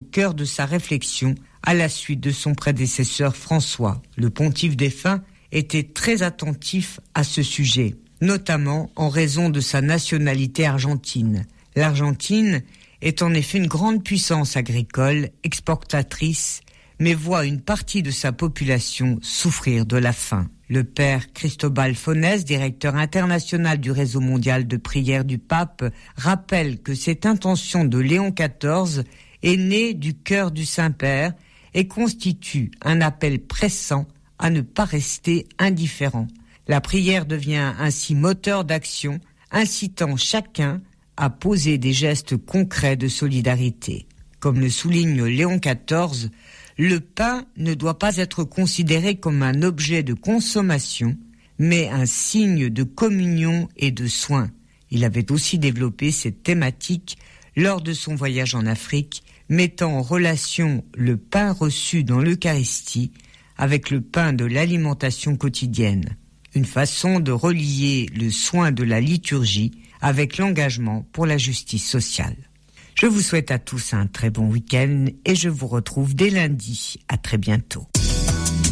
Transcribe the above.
cœur de sa réflexion à la suite de son prédécesseur François. Le pontife défunt était très attentif à ce sujet, notamment en raison de sa nationalité argentine. L'Argentine est en effet une grande puissance agricole, exportatrice, mais voit une partie de sa population souffrir de la faim. Le père Cristobal Fonès, directeur international du réseau mondial de prière du pape, rappelle que cette intention de Léon XIV est née du cœur du Saint-Père et constitue un appel pressant à ne pas rester indifférent. La prière devient ainsi moteur d'action, incitant chacun à poser des gestes concrets de solidarité. Comme le souligne Léon XIV, le pain ne doit pas être considéré comme un objet de consommation, mais un signe de communion et de soin. Il avait aussi développé cette thématique lors de son voyage en Afrique, mettant en relation le pain reçu dans l'Eucharistie avec le pain de l'alimentation quotidienne. Une façon de relier le soin de la liturgie avec l'engagement pour la justice sociale. Je vous souhaite à tous un très bon week-end et je vous retrouve dès lundi. À très bientôt.